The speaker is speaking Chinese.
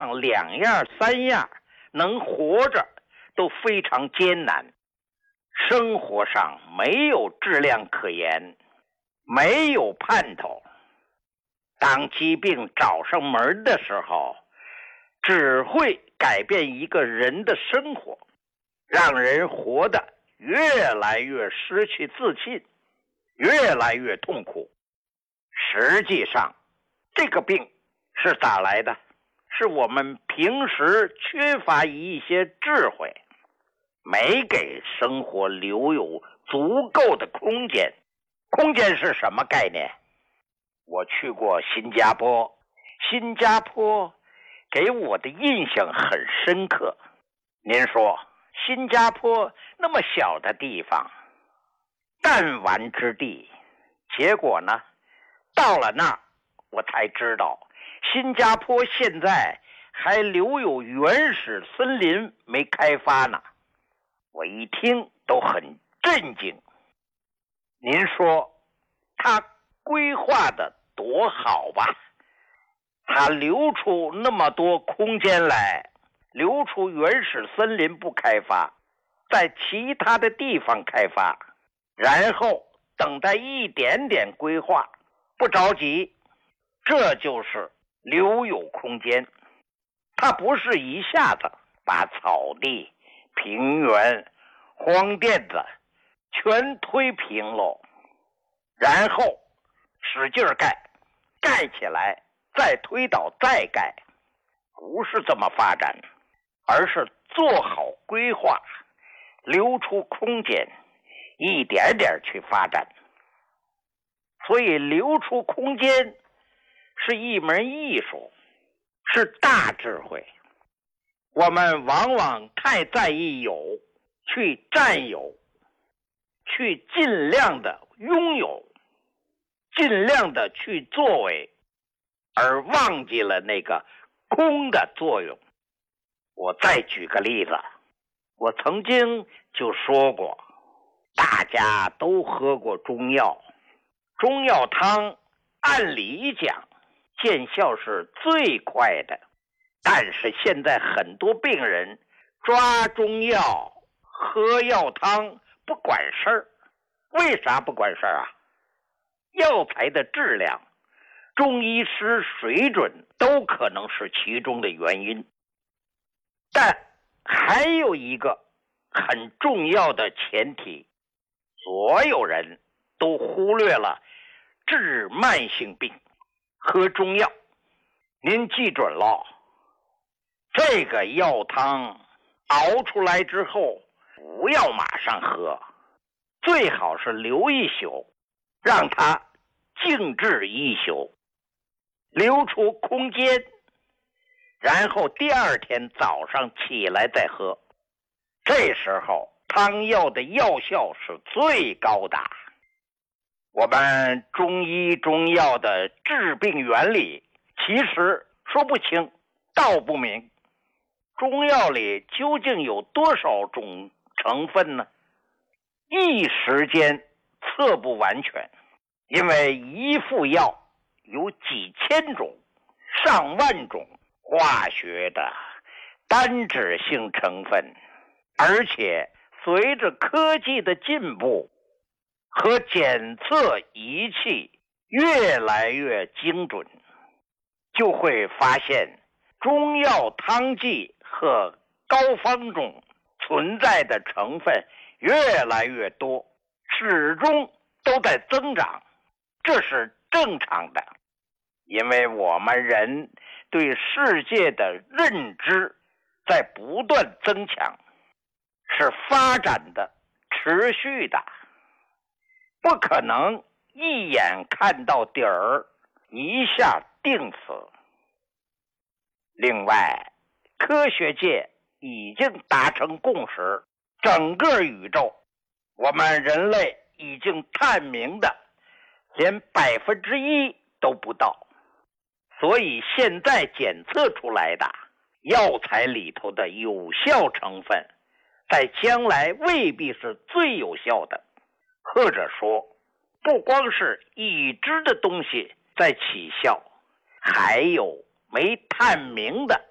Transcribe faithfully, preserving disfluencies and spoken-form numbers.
上两样三样能活着都非常艰难，生活上没有质量可言，没有盼头。当疾病找上门的时候，只会改变一个人的生活，让人活得越来越失去自信，越来越痛苦。实际上，这个病是咋来的？是我们平时缺乏一些智慧，没给生活留有足够的空间。空间是什么概念？我去过新加坡，新加坡给我的印象很深刻。您说，新加坡那么小的地方，弹丸之地，结果呢，到了那儿我才知道，新加坡现在还留有原始森林没开发呢。我一听都很震惊。您说他规划的多好吧？他留出那么多空间来，留出原始森林不开发，在其他的地方开发，然后等待一点点规划，不着急，这就是留有空间。他不是一下子把草地、平原、荒甸子全推平喽，然后使劲盖，盖起来再推倒再盖，不是这么发展，而是做好规划，留出空间，一点点去发展。所以留出空间是一门艺术，是大智慧。我们往往太在意有，去占有，去尽量的拥有，尽量的去作为，而忘记了那个空的作用。我再举个例子，我曾经就说过，大家都喝过中药，中药汤按理讲见效是最快的，但是现在很多病人抓中药喝药汤不管事儿。为啥不管事儿啊？药材的质量、中医师水准都可能是其中的原因。但还有一个很重要的前提，所有人都忽略了治慢性病喝中药。您记准了，这个药汤熬出来之后不要马上喝，最好是留一宿，让它静置一宿，留出空间，然后第二天早上起来再喝。这时候汤药的药效是最高的。我们中医中药的治病原理其实说不清道不明，中药里究竟有多少种成分呢？一时间测不完全，因为一副药有几千种、上万种化学的单质性成分，而且随着科技的进步和检测仪器越来越精准，就会发现中药汤剂和膏方中存在的成分越来越多，始终都在增长，这是正常的。因为我们人对世界的认知在不断增强，是发展的、持续的，不可能一眼看到底儿，一下定死。另外，科学界已经达成共识，整个宇宙，我们人类已经探明的连百分之一都不到。所以现在检测出来的药材里头的有效成分，在将来未必是最有效的，或者说不光是已知的东西在起效，还有没探明的